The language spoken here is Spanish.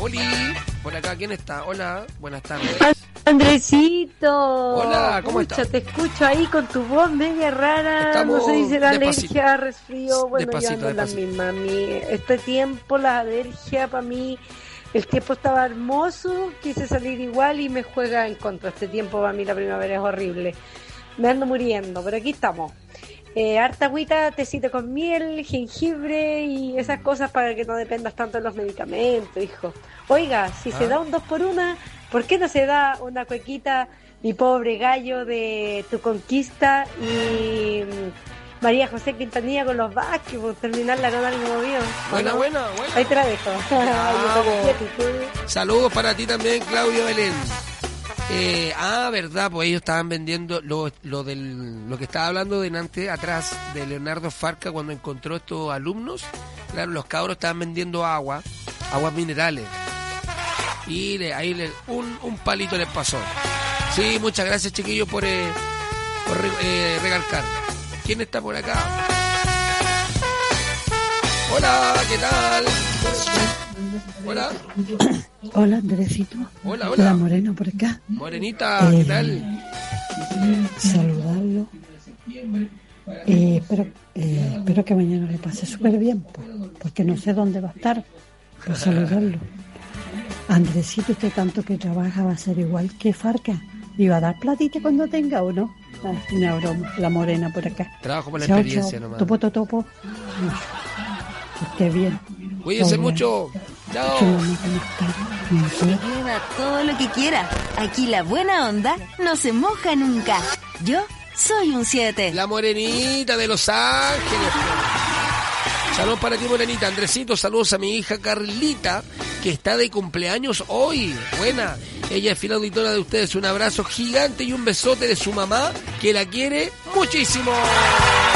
Oli, por acá, ¿quién está? Hola, buenas tardes. Andresito. Hola, ¿cómo estás? Te escucho ahí con tu voz media rara. Estamos no sé si será despacito. alergia, resfrío. Bueno, Despacito, yo ando en la despacito. misma. Este tiempo, la alergia para mí, el tiempo estaba hermoso, quise salir igual y me juega en contra. Este tiempo para mí, la primavera es horrible. Me ando muriendo, pero aquí estamos. Harta agüita, tecito con miel, jengibre y esas cosas para que no dependas tanto de los medicamentos, hijo. Oiga, si se da un 2x1, ¿por qué no se da una cuequita, mi pobre gallo, de Tu Conquista y María José Quintanilla con los Vázquez, por terminarla con algo mío? Buena. Ahí te la dejo. Saludos para ti también, Claudio Belén. Verdad, pues ellos estaban vendiendo lo que estaba hablando delante, atrás, de Leonardo Farca cuando encontró estos alumnos. Claro, los cabros estaban vendiendo aguas minerales. Y un palito les pasó. Sí, muchas gracias, chiquillos, por recalcar. ¿Quién está por acá? Hola, ¿qué tal? Hola. Hola, Andresito. Hola. La Morena por acá. Morenita, ¿qué tal? Saludarlo. Espero que mañana le pase súper bien, porque no sé dónde va a estar. Pero saludarlo. Andresito, usted tanto que trabaja va a ser igual que Farca. ¿Y va a dar platita cuando tenga o no? Una broma. La Morena por acá. Trabajo por la Chao, experiencia chao. nomás. Topo. Que esté bien. Cuídense Hola. mucho. Chao. Lleva todo lo que quiera. Aquí la buena onda no se moja nunca. Yo soy un 7. La Morenita de Los Ángeles. Saludos para ti, Morenita. Andresito, saludos a mi hija Carlita, que está de cumpleaños hoy. Buena. Ella es fiel auditora de ustedes. Un abrazo gigante y un besote de su mamá, que la quiere muchísimo.